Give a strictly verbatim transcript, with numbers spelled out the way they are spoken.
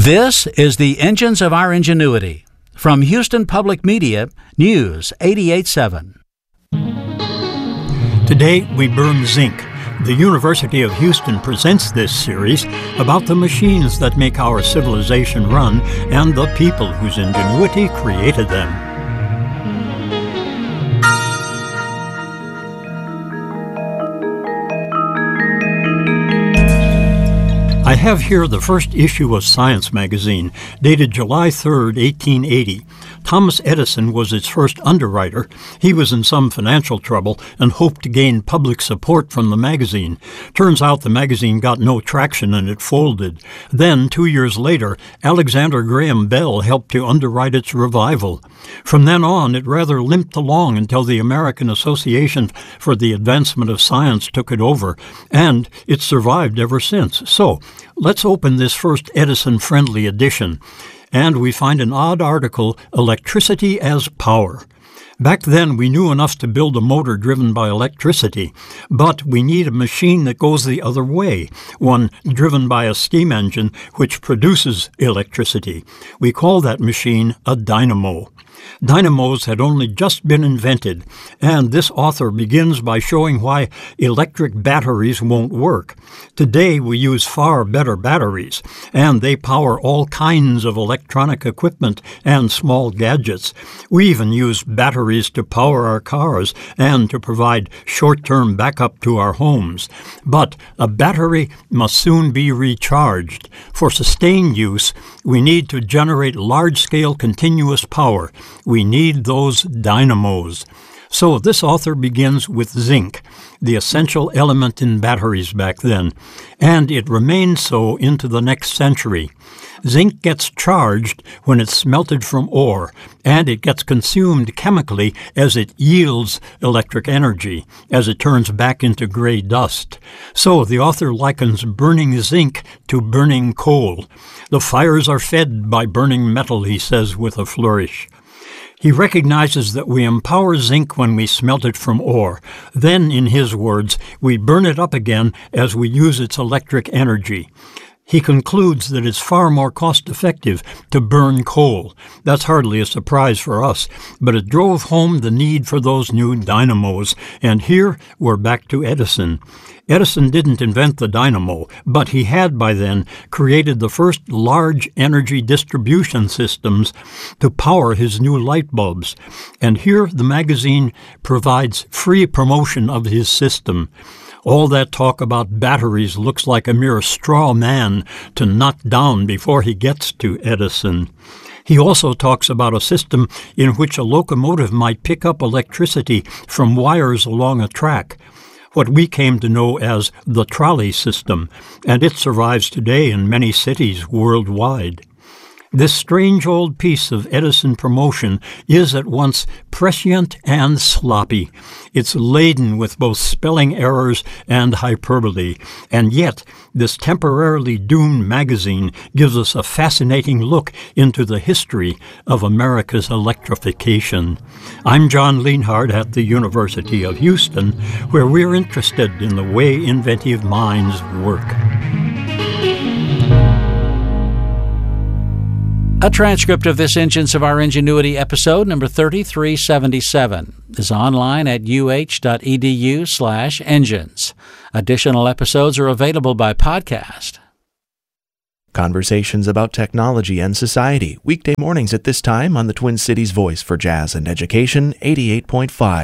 This is the Engines of Our Ingenuity. From Houston Public Media, News eighty-eight seven. Today we burn zinc. The University of Houston presents this series about the machines that make our civilization run and the people whose ingenuity created them. I have here the first issue of Science magazine, dated July third, eighteen eighty. Thomas Edison was its first underwriter. He was in some financial trouble and hoped to gain public support from the magazine. Turns out the magazine got no traction and it folded. Then, two years later, Alexander Graham Bell helped to underwrite its revival. From then on, it rather limped along until the American Association for the Advancement of Science took it over, and it survived ever since. So, let's open this first Edison-friendly edition. And we find an odd article, Electricity as Power. Back then, we knew enough to build a motor driven by electricity, but we need a machine that goes the other way, one driven by a steam engine which produces electricity. We call that machine a dynamo. Dynamos had only just been invented, and this author begins by showing why electric batteries won't work. Today we use far better batteries, and they power all kinds of electronic equipment and small gadgets. We even use batteries to power our cars and to provide short-term backup to our homes. But a battery must soon be recharged. For sustained use, we need to generate large-scale continuous power. We need those dynamos. So this author begins with zinc, the essential element in batteries back then, and it remains so into the next century. Zinc gets charged when it's smelted from ore, and it gets consumed chemically as it yields electric energy, as it turns back into gray dust. So the author likens burning zinc to burning coal. The fires are fed by burning metal, he says with a flourish. He recognizes that we empower zinc when we smelt it from ore. Then, in his words, we burn it up again as we use its electric energy. He concludes that it's far more cost-effective to burn coal. That's hardly a surprise for us, but it drove home the need for those new dynamos. And here we're back to Edison. Edison didn't invent the dynamo, but he had by then created the first large energy distribution systems to power his new light bulbs. And here the magazine provides free promotion of his system. All that talk about batteries looks like a mere straw man to knock down before he gets to Edison. He also talks about a system in which a locomotive might pick up electricity from wires along a track, what we came to know as the trolley system, and it survives today in many cities worldwide. This strange old piece of Edison promotion is at once prescient and sloppy. It's laden with both spelling errors and hyperbole, and yet this temporarily doomed magazine gives us a fascinating look into the history of America's electrification. I'm John Lienhard at the University of Houston, where we're interested in the way inventive minds work. A transcript of this Engines of Our Ingenuity episode, number thirty-three seventy-seven, is online at uh.edu slash engines. Additional episodes are available by podcast. Conversations about technology and society, weekday mornings at this time on the Twin Cities Voice for Jazz and Education, eighty-eight point five.